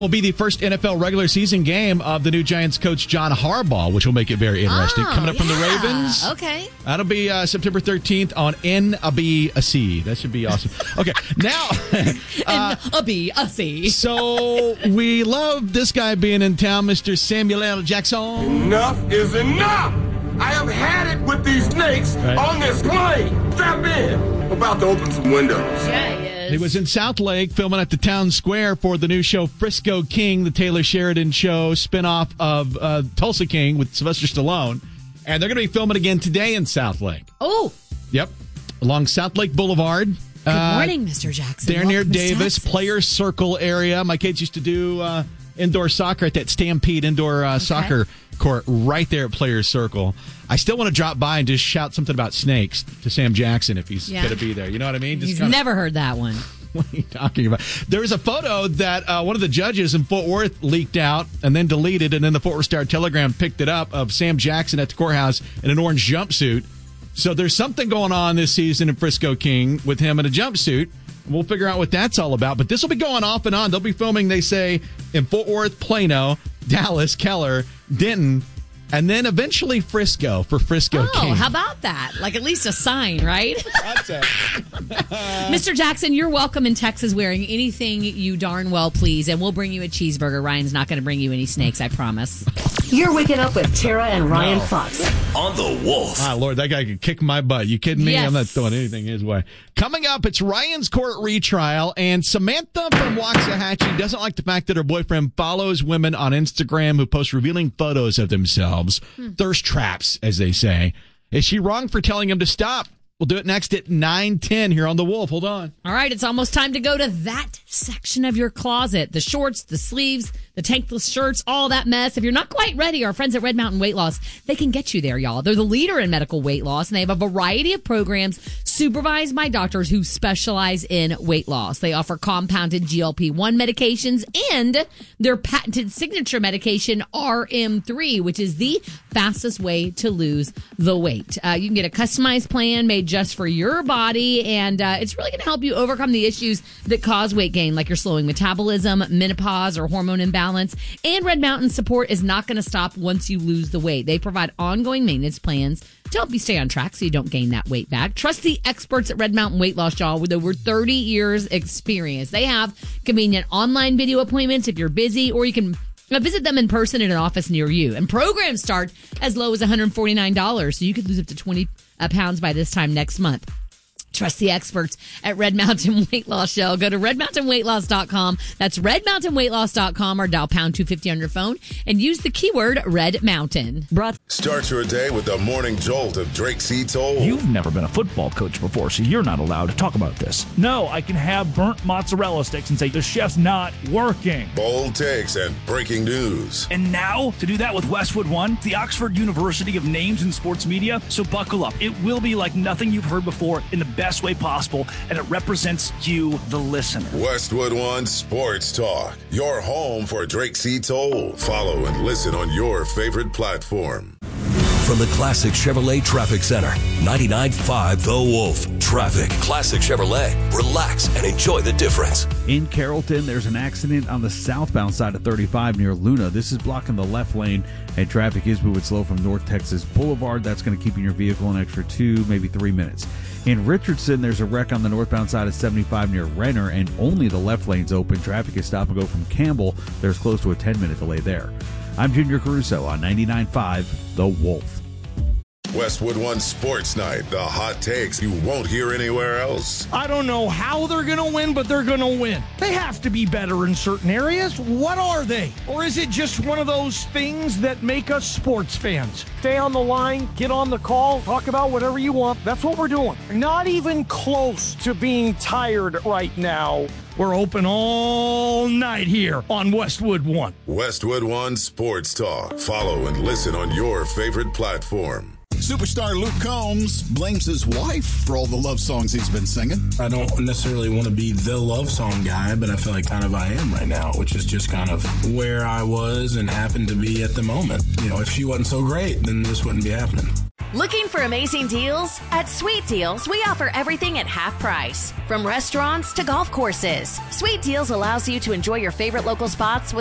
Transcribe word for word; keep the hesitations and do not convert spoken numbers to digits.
Will be the first N F L regular season game of the new Giants coach John Harbaugh, which will make it very interesting. Oh, Coming up yeah. from the Ravens. Okay. That'll be uh, September thirteenth on N B C. That should be awesome. Okay, now. uh, N B C. So we love this guy being in town, Mister Samuel L. Jackson. Enough is enough! I have had it with these snakes right. on this plane. Strap in. I'm about to open some windows. Yeah, he is. He was in South Lake filming at the town square for the new show Frisco King, the Taylor Sheridan show spinoff of uh, Tulsa King with Sylvester Stallone. And they're going to be filming again today in South Lake. Oh. Yep. Along South Lake Boulevard. Good uh, morning, Mister Jackson. They're near Welcome to Davis, Texas. Players Circle area. My kids used to do uh, indoor soccer at that Stampede indoor uh, okay. soccer court right there at Players Circle. I still want to drop by and just shout something about snakes to Sam Jackson if he's yeah. going to be there. You know what I mean? Just He's kinda, never heard that one. What are you talking about? There was a photo that uh, one of the judges in Fort Worth leaked out and then deleted, and then the Fort Worth Star-Telegram picked it up of Sam Jackson at the courthouse in an orange jumpsuit. So there's something going on this season in Frisco King with him in a jumpsuit. We'll figure out what that's all about. But this will be going off and on. They'll be filming, they say, in Fort Worth, Plano, Dallas, Keller, Denton, and then eventually Frisco for Frisco oh, King. How about that? Like at least a sign, right? That's it. Mister Jackson, you're welcome in Texas wearing anything you darn well please, and we'll bring you a cheeseburger. Ryan's not going to bring you any snakes, I promise. You're waking up with Tara and Ryan No. Fox. On the Wolf. Ah, Lord, that guy could kick my butt. You kidding me? Yes. I'm not throwing anything his way. Coming up, it's Ryan's court retrial, and Samantha from Waxahachie doesn't like the fact that her boyfriend follows women on Instagram who post revealing photos of themselves. Hmm. Thirst traps, as they say. Is she wrong for telling him to stop? We'll do it next at nine ten here on The Wolf. Hold on. All right, it's almost time to go to that section of your closet. The shorts, the sleeves, the tankless shirts, all that mess. If you're not quite ready, our friends at Red Mountain Weight Loss, they can get you there, y'all. They're the leader in medical weight loss, and they have a variety of programs supervised by doctors who specialize in weight loss. They offer compounded G L P one medications and their patented signature medication, R M three, which is the fastest way to lose the weight. Uh, you can get a customized plan made just for your body, and uh, it's really going to help you overcome the issues that cause weight gain, like your slowing metabolism, menopause, or hormone imbalance. And Red Mountain support is not going to stop once you lose the weight. They provide ongoing maintenance plans to help you stay on track so you don't gain that weight back. Trust the experts at Red Mountain Weight Loss, y'all, with over thirty years experience. They have convenient online video appointments if you're busy, or you can visit them in person in an office near you. And programs start as low as one hundred forty-nine dollars, so you could lose up to twenty pounds by this time next month. Trust the experts at Red Mountain Weight Loss Show. Go to red mountain weight loss dot com. That's red mountain weight loss dot com, or dial pound two fifty on your phone and use the keyword Red Mountain. Brought Start your day with the morning jolt of Drake C. Toll. You've never been a football coach before, so you're not allowed to talk about this. No, I can have burnt mozzarella sticks and say the chef's not working. Bold takes and breaking news. And now, to do that with Westwood One, the Oxford University of Names in Sports Media. So buckle up. It will be like nothing you've heard before in the best way possible, and it represents you, the listener. Westwood One Sports Talk, your home for Drake C. Toll. Follow and listen on your favorite platform. From the Classic Chevrolet Traffic Center, ninety-nine point five The Wolf. Traffic. Classic Chevrolet. Relax and enjoy the difference. In Carrollton, there's an accident on the southbound side of thirty-five near Luna. This is blocking the left lane, and traffic is moving slow from North Texas Boulevard. That's going to keep your vehicle an extra two, maybe three minutes. In Richardson, there's a wreck on the northbound side of seventy-five near Renner, and only the left lane's open. Traffic is stop and go from Campbell. There's close to a ten-minute delay there. I'm Junior Caruso on ninety-nine point five The Wolf. Westwood One Sports Night, the hot takes you won't hear anywhere else. I don't know how they're going to win, but they're going to win. They have to be better in certain areas. What are they? Or is it just one of those things that make us sports fans? Stay on the line, get on the call, talk about whatever you want. That's what we're doing. Not even close to being tired right now. We're open all night here on Westwood One. Westwood One Sports Talk. Follow and listen on your favorite platform. Superstar Luke Combs blames his wife for all the love songs he's been singing. I don't necessarily want to be the love song guy, but I feel like kind of I am right now, which is just kind of where I was and happened to be at the moment. You know, if she wasn't so great, then this wouldn't be happening. Looking for amazing deals? At Sweet Deals, we offer everything at half price. From restaurants to golf courses, Sweet Deals allows you to enjoy your favorite local spots with